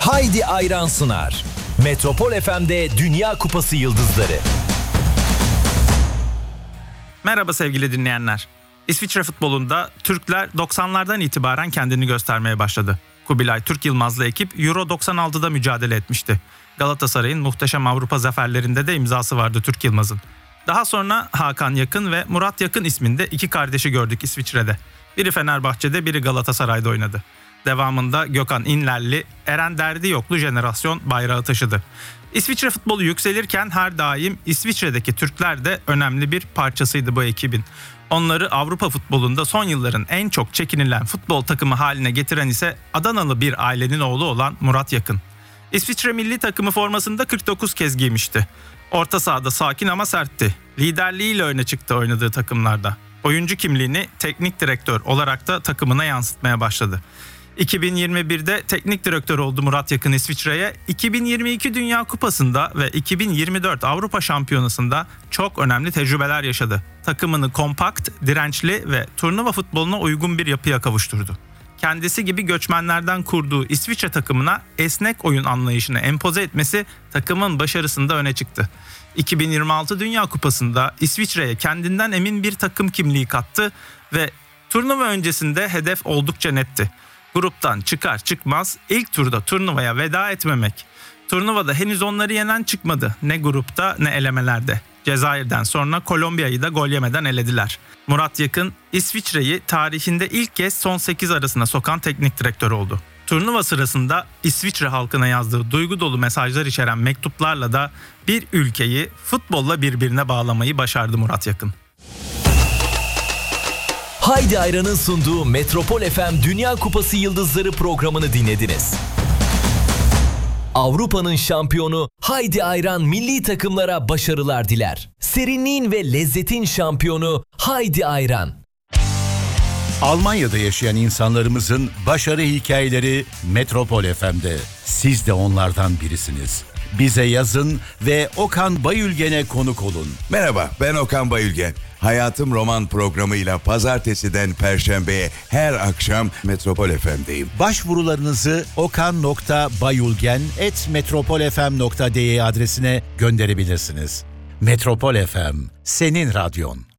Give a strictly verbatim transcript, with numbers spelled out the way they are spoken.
Haydi Ayran sunar. Metropol F M'de Dünya Kupası Yıldızları. Merhaba sevgili dinleyenler. İsviçre futbolunda Türkler doksanlardan itibaren kendini göstermeye başladı. Kubilay Türk Yılmazlı ekip Euro doksan altıda mücadele etmişti. Galatasaray'ın muhteşem Avrupa zaferlerinde de imzası vardı Türk Yılmaz'ın. Daha sonra Hakan Yakın ve Murat Yakın isminde iki kardeşi gördük İsviçre'de. Biri Fenerbahçe'de, biri Galatasaray'da oynadı. Devamında Gökhan İnlerli, Eren Derdiyoklu jenerasyon bayrağı taşıdı. İsviçre futbolu yükselirken her daim İsviçre'deki Türkler de önemli bir parçasıydı bu ekibin. Onları Avrupa futbolunda son yılların en çok çekinilen futbol takımı haline getiren ise Adanalı bir ailenin oğlu olan Murat Yakın. İsviçre milli takımı formasını kırk dokuz kez giymişti. Orta sahada sakin ama sertti. Liderliğiyle öne çıktı oynadığı takımlarda. Oyuncu kimliğini teknik direktör olarak da takımına yansıtmaya başladı. iki bin yirmi birde teknik direktör oldu Murat Yakın İsviçre'ye. iki bin yirmi iki Dünya Kupası'nda ve iki bin yirmi dört Avrupa Şampiyonası'nda çok önemli tecrübeler yaşadı. Takımını kompakt, dirençli ve turnuva futboluna uygun bir yapıya kavuşturdu. Kendisi gibi göçmenlerden kurduğu İsviçre takımına esnek oyun anlayışını empoze etmesi takımın başarısında öne çıktı. iki bin yirmi altı Dünya Kupası'nda İsviçre'ye kendinden emin bir takım kimliği kattı ve turnuva öncesinde hedef oldukça netti. Gruptan çıkar çıkmaz ilk turda turnuvaya veda etmemek. Turnuvada henüz onları yenen çıkmadı. Ne grupta ne elemelerde. Cezayir'den sonra Kolombiya'yı da gol yemeden elediler. Murat Yakın, İsviçre'yi tarihinde ilk kez son sekiz arasına sokan teknik direktör oldu. Turnuva sırasında İsviçre halkına yazdığı duygu dolu mesajlar içeren mektuplarla da bir ülkeyi futbolla birbirine bağlamayı başardı Murat Yakın. Haydi Ayran'ın sunduğu Metropol F M Dünya Kupası Yıldızları programını dinlediniz. Avrupa'nın şampiyonu Haydi Ayran milli takımlara başarılar diler. Serinliğin ve lezzetin şampiyonu Haydi Ayran. Almanya'da yaşayan insanlarımızın başarı hikayeleri Metropol F M'de. Siz de onlardan birisiniz. Bize yazın ve Okan Bayülgen'e konuk olun. Merhaba, ben Okan Bayülgen. Hayatım Roman programıyla pazartesiden perşembeye her akşam Metropol F M'deyim. Başvurularınızı okan nokta bayülgen at metropolfm nokta de adresine gönderebilirsiniz. Metropol F M, senin radyon.